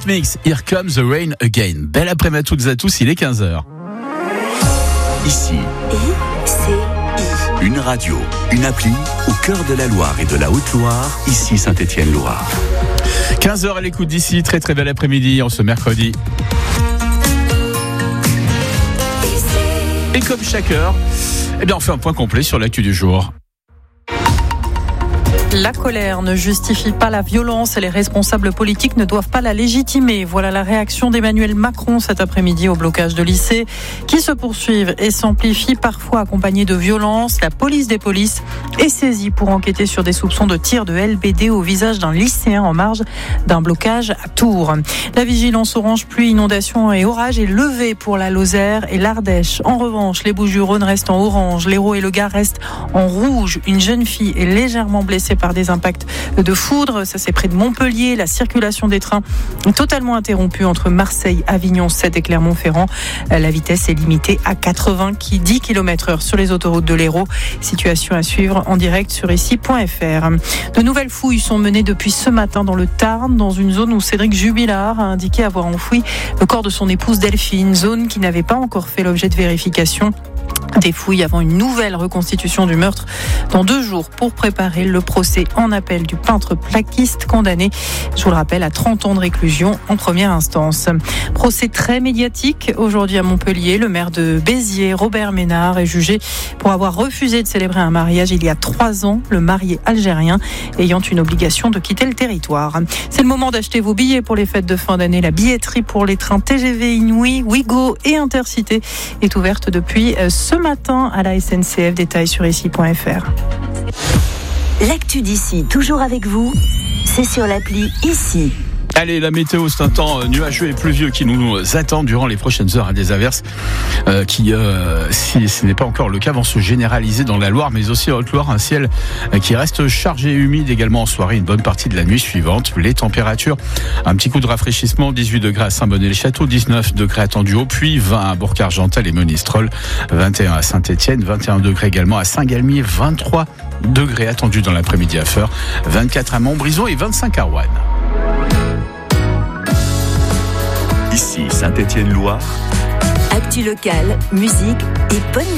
Eurythmics, Here Comes the Rain Again. Belle après-midi à toutes et à tous, il est 15h. Ici, une radio, une appli au cœur de la Loire et de la Haute-Loire, ici Saint-Étienne-Loire. 15h à l'écoute d'ici, très très bel après-midi en ce mercredi. Et comme chaque heure, on fait un point complet sur l'actu du jour. La colère ne justifie pas la violence et les responsables politiques ne doivent pas la légitimer. Voilà la réaction d'Emmanuel Macron cet après-midi au blocage de lycées qui se poursuivent et s'amplifient, parfois accompagnés de violence. La police des polices est saisie pour enquêter sur des soupçons de tir de LBD au visage d'un lycéen en marge d'un blocage à Tours. La vigilance orange pluie, inondation et orage est levée pour la Lozère et l'Ardèche. En revanche, les Bouches-du-Rhône restent en orange, l'Hérault et le Gard restent en rouge. Une jeune fille est légèrement blessée par des impacts de foudre. Ça, c'est près de Montpellier. La circulation des trains est totalement interrompue entre Marseille, Avignon 7 et Clermont-Ferrand. La vitesse est limitée à 90 km/h sur les autoroutes de l'Hérault. Situation à suivre en direct sur ici.fr. De nouvelles fouilles sont menées depuis ce matin dans le Tarn, dans une zone où Cédric Jubilard a indiqué avoir enfoui le corps de son épouse Delphine, zone qui n'avait pas encore fait l'objet de vérification. Des fouilles avant une nouvelle reconstitution du meurtre dans 2 jours pour préparer le procès en appel du peintre plaquiste condamné, je vous le rappelle, à 30 ans de réclusion en première instance. Procès très médiatique aujourd'hui à Montpellier. Le maire de Béziers, Robert Ménard, est jugé pour avoir refusé de célébrer un mariage il y a 3 ans, le marié algérien ayant une obligation de quitter le territoire. C'est le moment d'acheter vos billets pour les fêtes de fin d'année. La billetterie pour les trains TGV Inouï, Ouigo et Intercité est ouverte depuis ce matin à la SNCF. Détails sur ici.fr. L'actu d'ici, toujours avec vous, c'est sur l'appli Ici. Allez, la météo, c'est un temps nuageux et pluvieux qui nous attend durant les prochaines heures. Des averses qui, si ce n'est pas encore le cas, vont se généraliser dans la Loire, mais aussi en Haute-Loire. Un ciel qui reste chargé et humide également en soirée, une bonne partie de la nuit suivante. Les températures, un petit coup de rafraîchissement, 18 degrés à Saint-Bonnet-le-Château, 19 degrés attendus au Puy, 20 à Bourg-Argental et Monistrol, 21 à Saint-Étienne, 21 degrés également à Saint-Galmier, 23 degrés attendus dans l'après-midi à Feurs, 24 à Montbrison et 25 à Roanne. Ici Saint-Étienne-Loire. Actu locale, musique et bonne